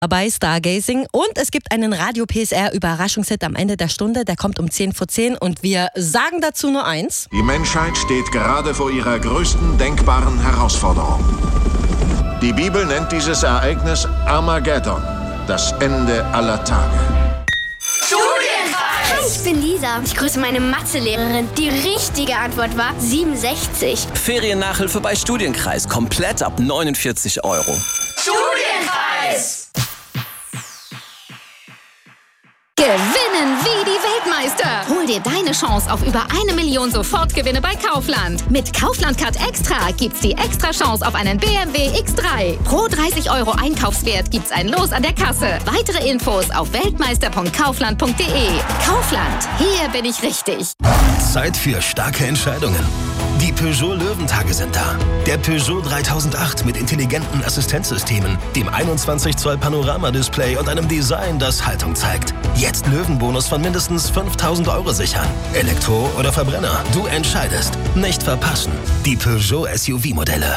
bei Stargazing und es gibt einen Radio PSR Überraschungshit am Ende der Stunde, der kommt um 10:10 und wir sagen dazu nur eins. Die Menschheit steht gerade vor ihrer größten denkbaren Herausforderung. Die Bibel nennt dieses Ereignis Armageddon, das Ende aller Tage. Hi, ich bin Lisa. Ich grüße meine Mathelehrerin. Die richtige Antwort war 67. Feriennachhilfe bei Studienkreis, komplett ab 49 €. Studienkreis! Gewinnen wie die Weltmeister. Hol dir deine Chance auf über 1 Million Sofortgewinne bei Kaufland. Mit Kaufland-Card Extra gibt's die Extra-Chance auf einen BMW X3. Pro 30 € Einkaufswert gibt's ein Los an der Kasse. Weitere Infos auf weltmeister.kaufland.de. Kaufland, hier bin ich richtig. Zeit für starke Entscheidungen. Die Peugeot Löwentage sind da. Der Peugeot 3008 mit intelligenten Assistenzsystemen, dem 21 Zoll Panoramadisplay und einem Design, das Haltung zeigt. Jetzt Löwenbonus von mindestens 5.000 € sichern. Elektro oder Verbrenner, du entscheidest. Nicht verpassen. Die Peugeot SUV-Modelle.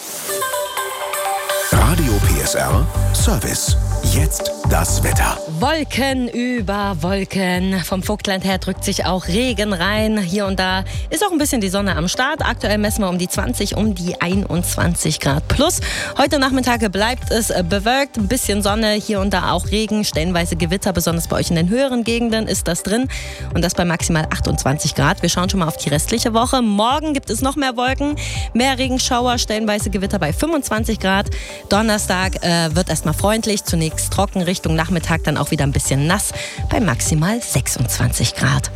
Radio PSR Service. Jetzt das Wetter. Wolken über Wolken. Vom Vogtland her drückt sich auch Regen rein. Hier und da ist auch ein bisschen die Sonne am Start. Aktuell messen wir um die 20, um die 21 Grad plus. Heute Nachmittag bleibt es bewölkt. Ein bisschen Sonne, hier und da auch Regen, stellenweise Gewitter. Besonders bei euch in den höheren Gegenden ist das drin. Und das bei maximal 28 Grad. Wir schauen schon mal auf die restliche Woche. Morgen gibt es noch mehr Wolken, mehr Regenschauer, stellenweise Gewitter bei 25 Grad. Donnerstag wird erstmal freundlich. Zunächst trocken, Richtung Nachmittag dann auch wieder ein bisschen nass bei maximal 26 Grad.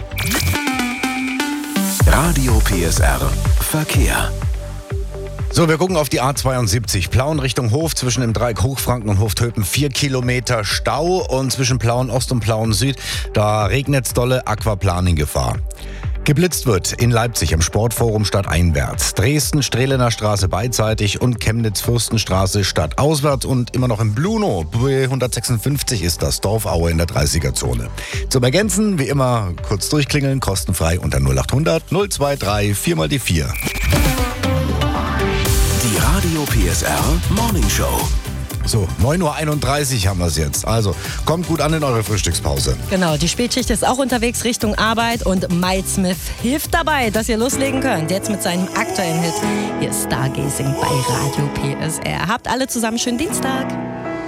Radio PSR Verkehr. So, wir gucken auf die A72. Plauen Richtung Hof, zwischen dem Dreieck Hochfranken und Hoftöpen 4 Kilometer Stau und zwischen Plauen Ost und Plauen Süd, da regnet's dolle, Aquaplaning-Gefahr. Geblitzt wird in Leipzig im Sportforum stadteinwärts, Dresden Strehlener Straße beidseitig und Chemnitz Fürstenstraße stadtauswärts und immer noch in Blunow, 156 ist das, Dorfaue in der 30er-Zone. Zum Ergänzen, wie immer, kurz durchklingeln, kostenfrei unter 0800 023 4 mal die 4. Die Radio PSR Morning Show. So, 9:31 Uhr haben wir es jetzt. Also, kommt gut an in eure Frühstückspause. Genau, die Spätschicht ist auch unterwegs Richtung Arbeit und Miles Smith hilft dabei, dass ihr loslegen könnt. Jetzt mit seinem aktuellen Hit. Hier ist Stargazing bei Radio PSR. Habt alle zusammen schönen Dienstag.